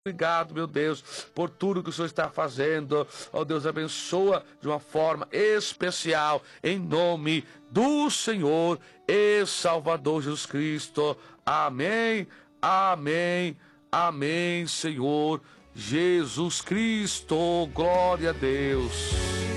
Obrigado, meu Deus, por tudo que o Senhor está fazendo. Ó Deus, abençoa de uma forma especial, em nome do Senhor e Salvador Jesus Cristo. Amém, amém, amém, Senhor Jesus Cristo. Glória a Deus.